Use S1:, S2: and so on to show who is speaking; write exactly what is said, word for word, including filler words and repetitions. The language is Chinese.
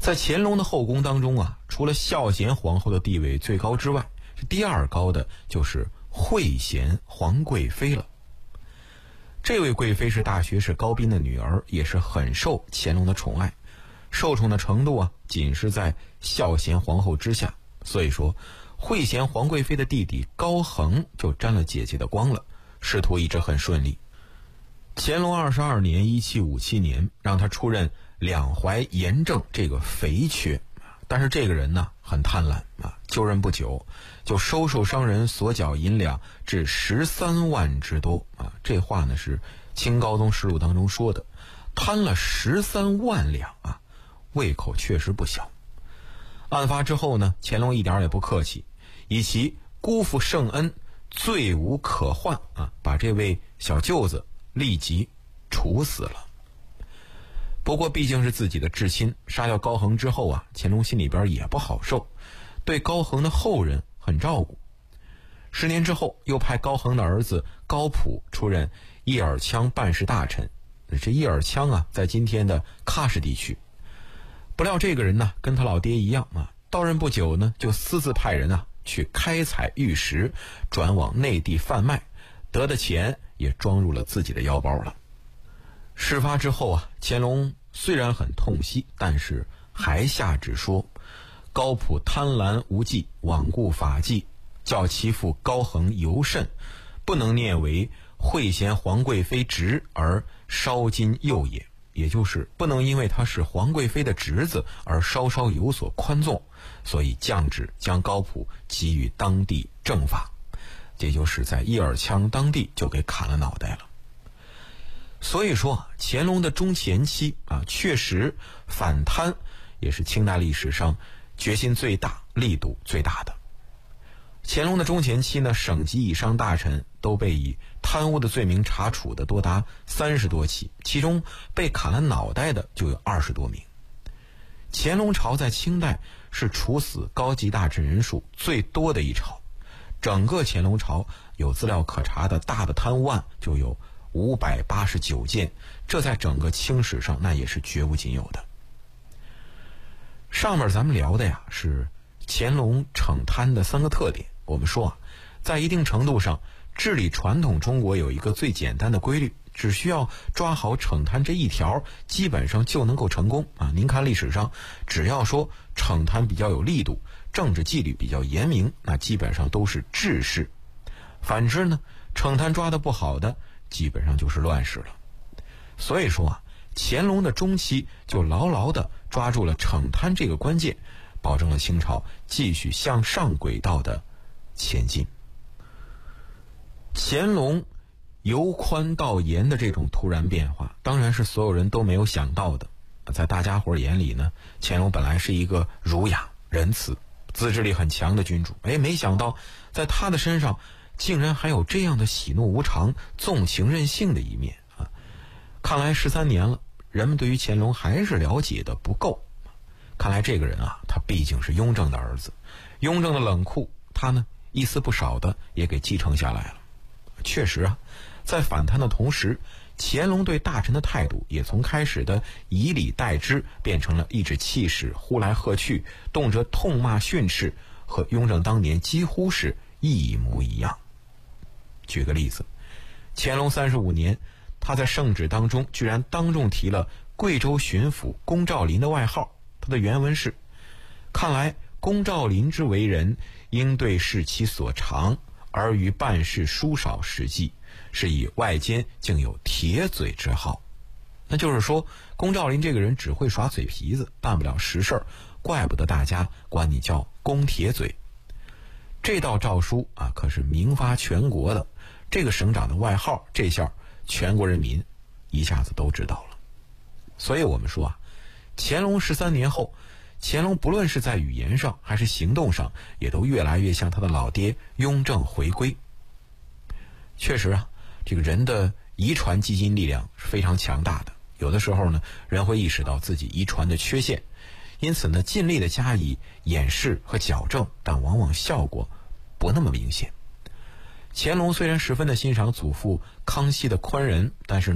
S1: 在乾隆的后宫当中啊，除了孝贤皇后的地位最高之外，这第二高的就是惠贤皇贵妃了。这位贵妃是大学士高斌的女儿，也是很受乾隆的宠爱，受宠的程度啊，仅是在孝贤皇后之下。所以说，惠贤皇贵妃的弟弟高恒就沾了姐姐的光了，仕途一直很顺利。乾隆二十二年一七五七年，让他出任两淮盐政这个肥缺，但是这个人呢很贪婪啊，就任不久就收受商人所缴银两至十三万之多啊。这话呢是清高宗实录当中说的，贪了十三万两啊，胃口确实不小。案发之后呢，乾隆一点也不客气，以其辜负圣恩，罪无可换啊，把这位小舅子立即处死了。不过毕竟是自己的至亲，杀掉高恒之后啊，乾隆心里边也不好受，对高恒的后人很照顾。十年之后，又派高恒的儿子高普出任叶尔羌办事大臣。这叶尔羌啊，在今天的喀什地区。不料这个人呢，跟他老爹一样啊，到任不久呢，就私自派人啊去开采玉石，转往内地贩卖，得的钱也装入了自己的腰包了。事发之后啊，乾隆虽然很痛惜，但是还下旨说，高普贪婪无忌，罔顾法纪，教其父高恒尤甚，不能念为惠贤皇贵妃侄而稍今幼也。也就是不能因为他是皇贵妃的侄子而稍稍有所宽纵，所以降旨将高普给予当地正法，也就是在叶尔羌当地就给砍了脑袋了。所以说乾隆的中前期啊，确实反贪也是清代历史上决心最大、力度最大的。乾隆的中前期呢，省级以上大臣都被以贪污的罪名查处的多达三十多起，其中被砍了脑袋的就有二十多名。乾隆朝在清代是处死高级大臣人数最多的一朝，整个乾隆朝有资料可查的大的贪污案就有五百八十九件，这在整个清史上那也是绝无仅有的。上面咱们聊的呀是乾隆惩贪的三个特点。我们说啊，在一定程度上，治理传统中国有一个最简单的规律，只需要抓好惩贪这一条，基本上就能够成功啊。您看历史上，只要说惩贪比较有力度，政治纪律比较严明，那基本上都是治世。反之呢，惩贪抓得不好的，基本上就是乱世了。所以说啊，乾隆的中期就牢牢地抓住了惩贪这个关键，保证了清朝继续向上轨道的前进。乾隆由宽到严的这种突然变化，当然是所有人都没有想到的。在大家伙眼里呢，乾隆本来是一个儒雅、仁慈、自制力很强的君主，哎，没想到在他的身上竟然还有这样的喜怒无常、纵情任性的一面啊！看来十三年了，人们对于乾隆还是了解的不够。看来这个人啊，他毕竟是雍正的儿子，雍正的冷酷，他呢一丝不少的也给继承下来了。确实啊，在反贪的同时，乾隆对大臣的态度也从开始的以礼待之，变成了颐指气使、呼来喝去，动辄痛骂训斥，和雍正当年几乎是一模一样。举个例子，乾隆三十五年，他在圣旨当中居然当众提了贵州巡抚龚兆麟的外号，他的原文是：看来龚兆麟之为人，应对视其所长，而于办事疏少实际，是以外间竟有铁嘴之好。那就是说，龚兆麟这个人只会耍嘴皮子，办不了实事儿，怪不得大家管你叫龚铁嘴。这道诏书啊，可是名发全国的，这个省长的外号，这下全国人民一下子都知道了。所以我们说啊，乾隆十三年后，乾隆不论是在语言上还是行动上，也都越来越像他的老爹雍正回归。确实啊，这个人的遗传基因力量是非常强大的，有的时候呢，人会意识到自己遗传的缺陷，因此呢，尽力的加以掩饰和矫正，但往往效果不那么明显。乾隆虽然十分的欣赏祖父康熙的宽仁，但是